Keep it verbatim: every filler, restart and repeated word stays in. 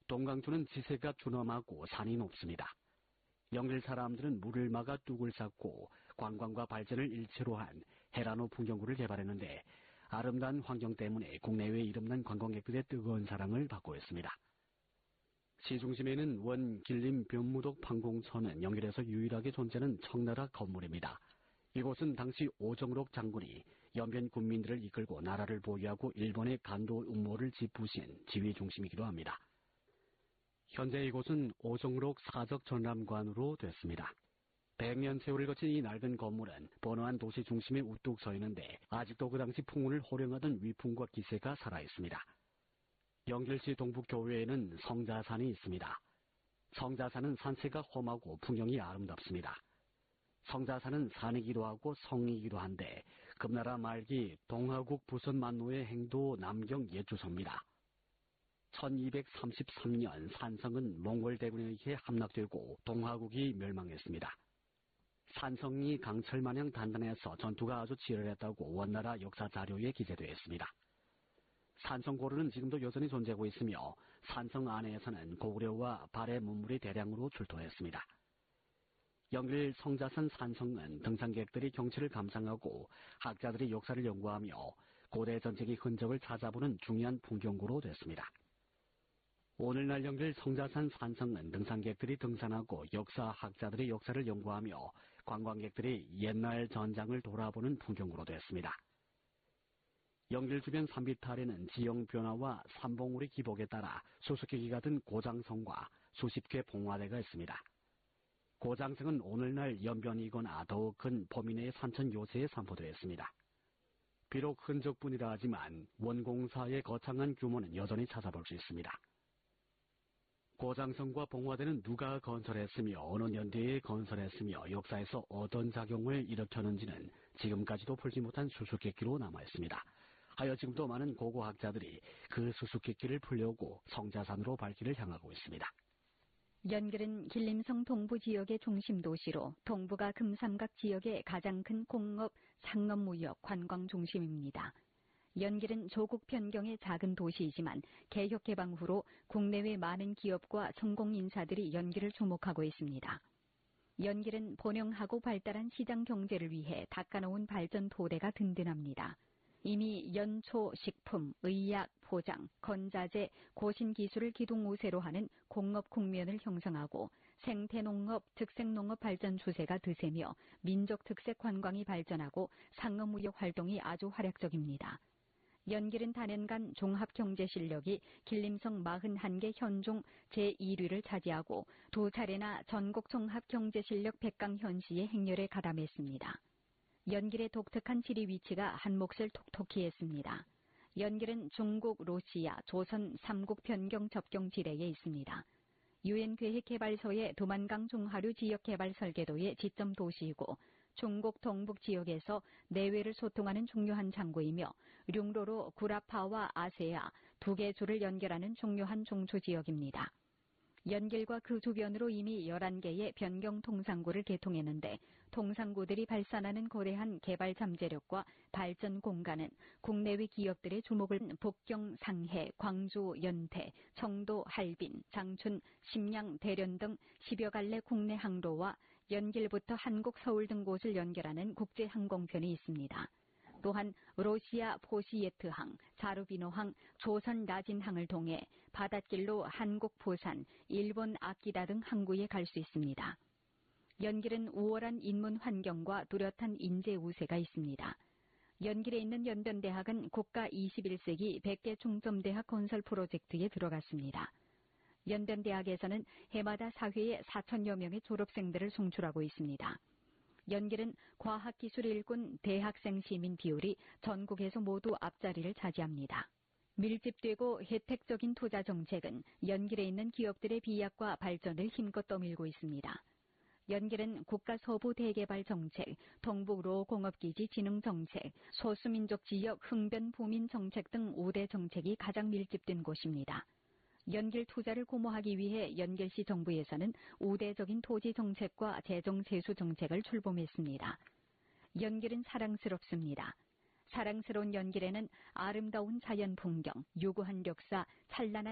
동강주는 지세가 준엄하고 산이 높습니다. 연길 사람들은 물을 막아 뚝을 쌓고 관광과 발전을 일체로 한 헤라노 풍경구를 개발했는데 아름다운 환경 때문에 국내외 이름난 관광객들의 뜨거운 사랑을 받고 있습니다. 시중심에는 원 길림 변무독 판공천은 연길에서 유일하게 존재하는 청나라 건물입니다. 이곳은 당시 오정록 장군이 연변 군민들을 이끌고 나라를 보유하고 일본의 간도 음모를 짚으신 지휘 중심이기도 합니다. 현재 이곳은 오정록 사적 전람관으로 됐습니다. 백 년 세월을 거친 이 낡은 건물은 번화한 도시 중심에 우뚝 서 있는데 아직도 그 당시 풍운을 호령하던 위풍과 기세가 살아있습니다. 연길시 동북교외에는 성자산이 있습니다. 성자산은 산세가 험하고 풍경이 아름답습니다. 성자산은 산이기도 하고 성이기도 한데 금나라 말기 동화국 부선 만노의 행도 남경 예주서입니다. 천이백삼십삼 년 산성은 몽골 대군에 의해 함락되고 동화국이 멸망했습니다. 산성이 강철마냥 단단해서 전투가 아주 치열했다고 원나라 역사 자료에 기재되어 있습니다. 산성고르는 지금도 여전히 존재하고 있으며 산성 안에서는 고구려와 발해 문물이 대량으로 출토했습니다. 연길 성자산 산성은 등산객들이 경치를 감상하고 학자들이 역사를 연구하며 고대 전쟁의 흔적을 찾아보는 중요한 풍경구로 됐습니다. 오늘날 연길 성자산 산성은 등산객들이 등산하고 역사학자들이 역사를 연구하며 관광객들이 옛날 전장을 돌아보는 풍경구로 됐습니다. 연길 주변 산비탈에는 지형 변화와 산봉우리 기복에 따라 수수께끼 같은 고장성과 수십 개 봉화대가 있습니다. 고장성은 오늘날 연변이거나 더욱 큰 범위 내의 산천 요새에 산포되어 있습니다. 비록 흔적뿐이라 하지만 원공사의 거창한 규모는 여전히 찾아볼 수 있습니다. 고장성과 봉화대는 누가 건설했으며 어느 년대에 건설했으며 역사에서 어떤 작용을 일으켰는지는 지금까지도 풀지 못한 수수께끼로 남아있습니다. 하여 지금도 많은 고고학자들이 그 수수께끼를 풀려고 성자산으로 발길을 향하고 있습니다. 연길은 길림성 동부 지역의 중심 도시로 동부가 금삼각 지역의 가장 큰 공업, 상업무역, 관광 중심입니다. 연길은 조국 변경의 작은 도시이지만 개혁 개방 후로 국내외 많은 기업과 성공 인사들이 연길을 주목하고 있습니다. 연길은 번영하고 발달한 시장 경제를 위해 닦아놓은 발전 토대가 든든합니다. 이미 연초, 식품, 의약, 포장, 건자재, 고신기술을 기둥 우세로 하는 공업 국면을 형성하고 생태농업, 특색농업 발전 추세가 드세며 민족 특색 관광이 발전하고 상업무역 활동이 아주 활약적입니다. 연길은 단연간 종합경제 실력이 길림성 사십일 개 현종 제일 위를 차지하고 두 차례나 전국 종합경제실력 백 강 현시의 행렬에 가담했습니다. 연길의 독특한 지리 위치가 한 몫을 톡톡히 했습니다. 연길은 중국, 러시아, 조선 삼국 변경 접경 지대에 있습니다. 유엔 계획개발소의 두만강 중하류 지역개발 설계도의 지점 도시이고 중국 동북 지역에서 내외를 소통하는 중요한 창구이며 룽로로 구라파와 아세아 두 개 주를 연결하는 중요한 중추 지역입니다. 연길과 그 주변으로 이미 열한 개의 변경 통상구를 개통했는데 통상구들이 발산하는 거대한 개발 잠재력과 발전 공간은 국내외 기업들의 주목을 북경, 상해, 광주, 연태, 청도, 할빈, 장춘, 심양, 대련 등 십여 갈래 국내 항로와 연길부터 한국, 서울 등 곳을 연결하는 국제항공편이 있습니다. 또한 러시아 포시예트항, 자루비노항, 조선 나진항을 통해 바닷길로 한국 부산, 일본 아키다 등 항구에 갈 수 있습니다. 연길은 우월한 인문 환경과 뚜렷한 인재 우세가 있습니다. 연길에 있는 연변대학은 국가 이십일 세기 백 개 중점대학 건설 프로젝트에 들어갔습니다. 연변대학에서는 해마다 사회에 사천여 명의 졸업생들을 송출하고 있습니다. 연길은 과학기술 일군 대학생 시민 비율이 전국에서 모두 앞자리를 차지합니다. 밀집되고 혜택적인 투자 정책은 연길에 있는 기업들의 비약과 발전을 힘껏 떠밀고 있습니다. 연길은 국가 서부 대개발 정책, 동북로 공업기지 진흥 정책, 소수민족 지역 흥변 부민 정책 등 오 대 정책이 가장 밀집된 곳입니다. 연길 투자를 고모하기 위해 연길시 정부에서는 우대적인 토지 정책과 재정 세수 정책을 출범했습니다. 연길은 사랑스럽습니다. 사랑스러운 연길에는 아름다운 자연 풍경, 유구한 역사, 찬란한